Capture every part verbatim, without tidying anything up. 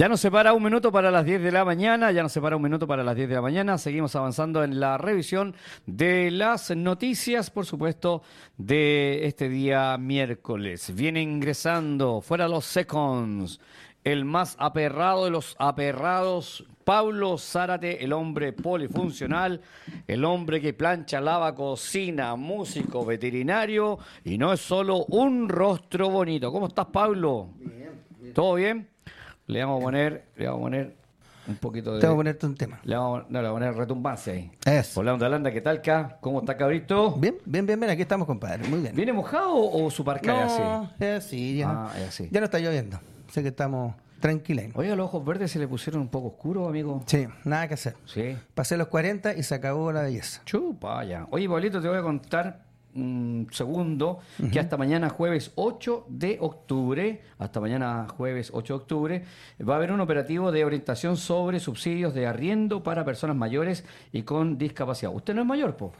Ya nos separa un minuto para las diez de la mañana, ya nos separa un minuto para las diez de la mañana. Seguimos avanzando en la revisión de las noticias, por supuesto, de este día miércoles. Viene ingresando, fuera los seconds, el más aperrado de los aperrados, Pablo Zárate, el hombre polifuncional, el hombre que plancha, lava, cocina, músico, veterinario, y no es solo un rostro bonito. ¿Cómo estás, Pablo? Bien, bien. ¿Todo bien? Le vamos a poner, le vamos a poner un poquito de... Te voy a ponerte un tema. Le vamos, no, le vamos a poner retumbancia ahí. Eso. Hola, onda Holanda, ¿qué tal, acá? ¿Cómo está, cabrito? Bien, bien, bien, bien. Aquí estamos, compadre. Muy bien. ¿Viene mojado o su parca es así? No, es así. Ya, Ah, es así. ya no está lloviendo. Sé que estamos tranquilos. Oiga, los ojos verdes se le pusieron un poco oscuros, amigo. Sí, nada que hacer. Sí. Pasé los cuarenta y se acabó la belleza. Chupa, ya. Oye, Pablito, te voy a contar un segundo uh-huh. que hasta mañana jueves ocho de octubre, hasta mañana jueves ocho de octubre, va a haber un operativo de orientación sobre subsidios de arriendo para personas mayores y con discapacidad. ¿Usted no es mayor, po?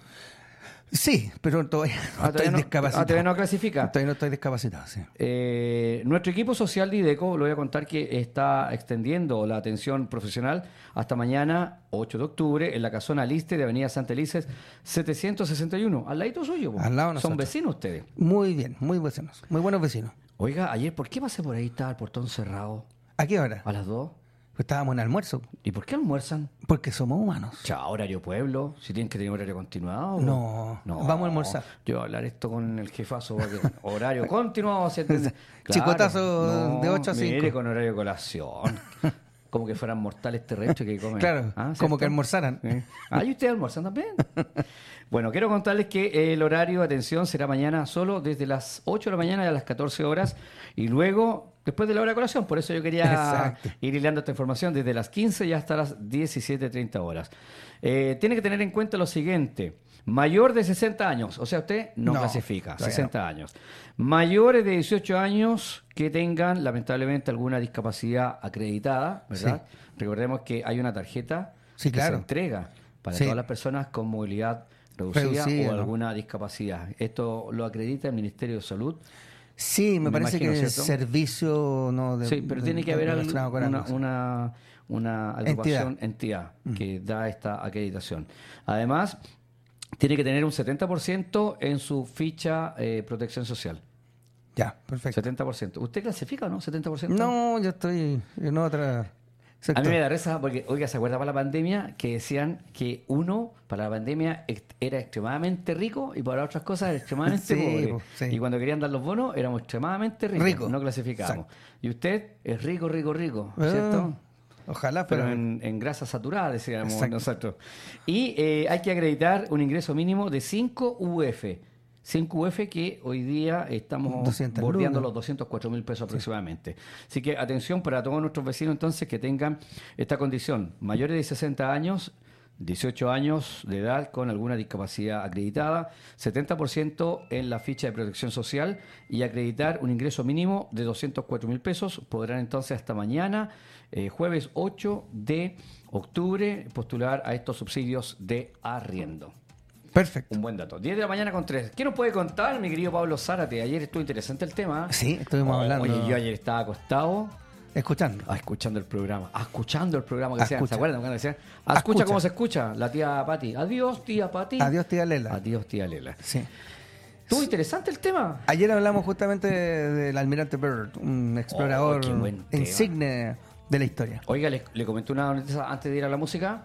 Sí, pero todavía no ah, estoy no, discapacitado. Ah, todavía no clasifica. Todavía no estoy discapacitado, sí. Eh, nuestro equipo social de IDECO, lo voy a contar que está extendiendo la atención profesional hasta mañana, ocho de octubre, en la casona Liste de Avenida Santa Elises, setecientos sesenta y uno. Al ladito suyo, po. Al lado de Son nosotros. vecinos ustedes. Muy bien, muy vecinos. Muy buenos vecinos. Oiga, ayer, ¿por qué pasé por ahí? Estaba el portón cerrado. ¿A qué hora? ¿A las dos? Pues estábamos en almuerzo. ¿Y por qué almuerzan? Porque somos humanos. Chao, horario pueblo. Si tienen que tener horario continuado. No, no, vamos a almorzar. Yo voy a hablar esto con el jefazo. Horario continuado. Claro, chicotazo no, de ocho a cinco. Mire, con horario de colación. Como que fueran mortales terrestres que comen. Claro, ¿Ah, como que almorzaran. ¿Eh? Ah, ¿y ustedes almuerzan también? Bueno, quiero contarles que el horario de atención será mañana solo desde las ocho de la mañana a las catorce horas y luego después de la hora de colación. Por eso yo quería Exacto. ir hilando esta información desde las quince y hasta las diecisiete treinta horas. Eh, tiene que tener en cuenta lo siguiente. Mayor de sesenta años, o sea, usted no, No, clasifica, todavía sesenta no. años. Mayores de dieciocho años que tengan, lamentablemente, alguna discapacidad acreditada, ¿verdad? Sí. Recordemos que hay una tarjeta Sí, que claro. se entrega para Sí. todas las personas con movilidad reducida, Reducida, o ¿no? alguna discapacidad. Esto lo acredita el Ministerio de Salud. Sí, me, Me parece imagino, que es ¿cierto? servicio no de, Sí, pero de- tiene que de- haber algo- relacionado con una, algo, sí. una, una agrupación, entidad, que da esta acreditación. Además, tiene que tener un setenta por ciento en su ficha eh, protección social. Ya, perfecto. setenta por ciento. ¿Usted clasifica o no? ¿setenta por ciento? No, yo estoy en otra A sector. mí me da risa porque, oiga, ¿se acuerda para la pandemia que decían que uno para la pandemia ex- era extremadamente rico y para otras cosas era extremadamente Sí, pobre? po, sí. Y cuando querían dar los bonos éramos extremadamente ricos, Rico. no clasificábamos. Y usted es rico, rico, rico, Ah, ¿cierto? Ojalá, Pero pero, en, en grasa saturada, decíamos Exacto. nosotros. Y eh, hay que acreditar un ingreso mínimo de cinco U F. cinco U F que hoy día estamos doscientos bordeando lucas. los doscientos cuatro mil pesos aproximadamente. Así que atención para todos nuestros vecinos entonces que tengan esta condición. Mayores de sesenta años, dieciocho años de edad con alguna discapacidad acreditada, setenta por ciento en la ficha de protección social y acreditar un ingreso mínimo de doscientos cuatro mil pesos. Podrán entonces hasta mañana, eh, jueves ocho de octubre, postular a estos subsidios de arriendo. perfecto. Un buen dato. diez de la mañana con tres. ¿Qué nos puede contar, mi querido Pablo Zárate? Ayer estuvo interesante el tema. Sí, estuvimos Oh, hablando. Oye, yo ayer estaba acostado Escuchando. ah, escuchando el programa. Ah, escuchando el programa que decían. ¿Se Escucha. acuerdan cuando decían? Ah, escucha Escucha. cómo se escucha. La tía Pati. Adiós, tía Pati. Adiós, tía Lela. Adiós, tía Lela. Sí. Estuvo interesante el tema. Ayer hablamos justamente de- del almirante Byrd, un explorador Oh, qué buen tema. insigne de la historia. Oiga, le, le comenté una noticia antes de ir a la música.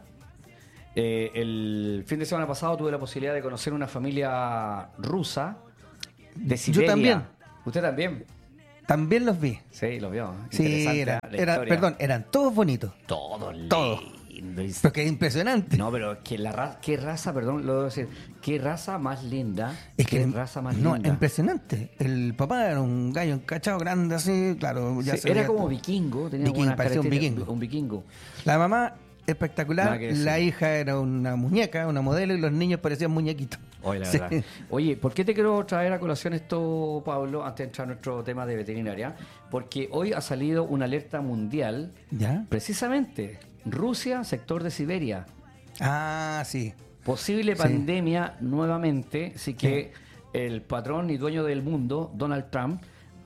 Eh, el fin de semana pasado tuve la posibilidad de conocer una familia rusa de Siberia. también. ¿Usted también? También los vi. Sí, lo vio. Sí, Interesante era, la era- historia. perdón, eran todos bonitos. Todo Todo. lindo. y- Pero que es impresionante. No, pero que la raza, qué raza, perdón, lo debo decir, qué raza más linda. Es qué que raza más no, linda. impresionante. El papá era un gallo encachado grande así, claro, ya Sí, se era veía- como vikingo, tenía Vikingo, algunas parecía un características- vikingo. Un vikingo. La mamá Nada espectacular, que decir. la hija era una muñeca, una modelo y los niños parecían muñequitos. Oye, la Sí. verdad. Oye, ¿por qué te quiero traer a colación esto, Pablo, antes de entrar a nuestro tema de veterinaria? Porque hoy ha salido una alerta mundial, ¿Ya? precisamente, Rusia, sector de Siberia. Ah, sí. Posible Sí. pandemia nuevamente, así que el patrón y dueño del mundo, Donald Trump,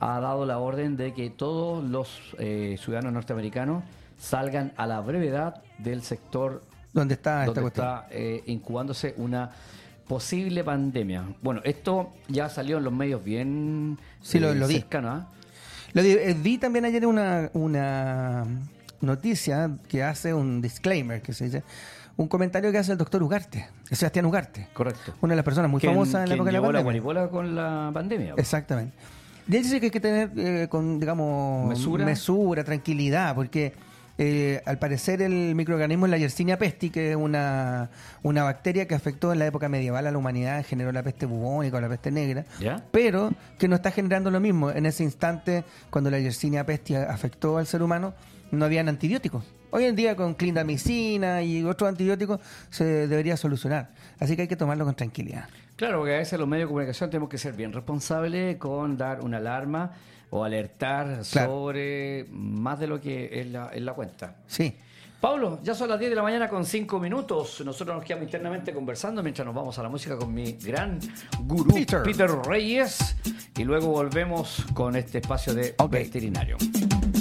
ha dado la orden de que todos los eh, ciudadanos norteamericanos salgan a la brevedad del sector ¿Dónde está esta donde cuestión? está eh, incubándose una posible pandemia. Bueno, esto ya salió en los medios bien Sí, lo- lo vi. cercanos, ¿ah? Lo di- eh, vi también ayer una, una noticia que hace un disclaimer, que se dice, un comentario que hace el doctor Ugarte, Sebastián Ugarte, Correcto. una de las personas muy Quien- famosas en la quien época de la llevó la pandemia. guaripola con la pandemia. Exactamente. Y él dice que hay que tener, eh, con, digamos, Mesura. mesura, tranquilidad, porque eh, al parecer el microorganismo es la Yersinia pestis, que es una, una bacteria que afectó en la época medieval a la humanidad, generó la peste bubónica o la peste negra, ¿Ya? pero que no está generando lo mismo. En ese instante, cuando la Yersinia pestis afectó al ser humano, no habían antibióticos. Hoy en día con clindamicina y otros antibióticos se debería solucionar. Así que hay que tomarlo con tranquilidad. Claro, porque a veces los medios de comunicación tenemos que ser bien responsables con dar una alarma o alertar Claro. sobre más de lo que es la, es la cuenta. Sí. Pablo, ya son las diez de la mañana con cinco minutos. Nosotros nos quedamos internamente conversando mientras nos vamos a la música con mi gran gurú Peter. Peter Reyes. Y luego volvemos con este espacio de Ok. veterinario.